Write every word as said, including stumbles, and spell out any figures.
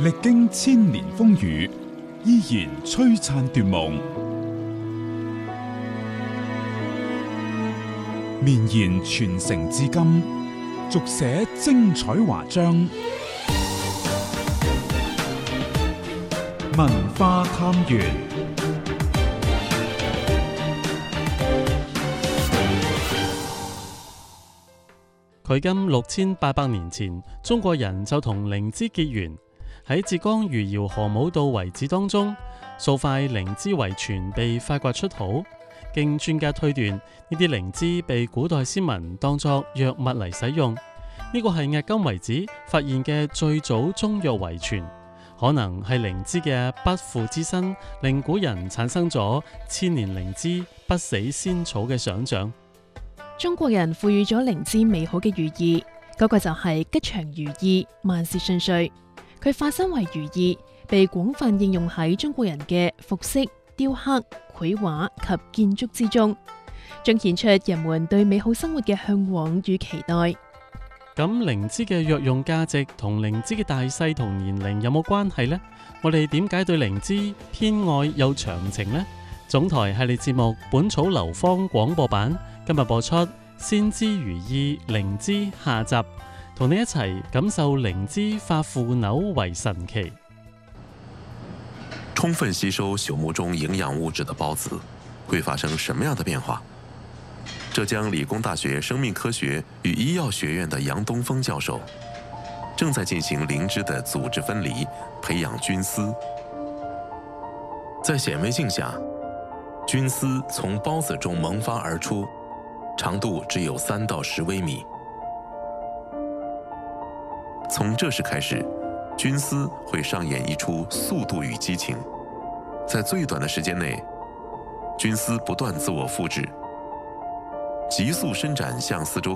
歷經千年風雨，依然璀璨奪夢，綿延傳承至今，續寫精彩華章。文化探源。 距今六千八百年前，中國人就同靈芝結緣。喺浙江餘姚河姆渡遺址當中，數塊靈芝遺存被發掘出土。經專家推斷，呢啲靈芝被古代先民當作藥物嚟使用。呢個係迄今為止發現嘅最早中藥遺存，可能係靈芝嘅不腐之身，令古人產生咗千年靈芝不死仙草嘅想像。 中國人賦予咗靈芝美好嘅寓意，嗰、那個就係吉祥如意、萬事順遂。佢化身為如意，被廣泛應用喺中國人嘅服飾、雕刻、繪畫及建築之中，彰顯出人們對美好生活嘅向往與期待。 咁靈芝嘅藥用價值同靈芝嘅大細同年齡有冇關係呢？我哋點解對靈芝偏愛又長情呢？總台系列節目《本草流芳》廣播版今日播出《先知如意靈芝》下集，同你一齊感受靈芝化腐朽為神奇。 充分吸收朽木中營養物質的孢子會發生什麼樣的變化？浙江理工大學生命科學與醫藥學院的楊東風教授正在進行靈芝的組織分離，培養菌絲。在顯微鏡下，菌絲從孢子中萌發而出，長度只有三到十微米。從這時開始，菌絲會上演一出速度與激情，在最短的時間內，菌絲不斷自我複製，急速伸展向四周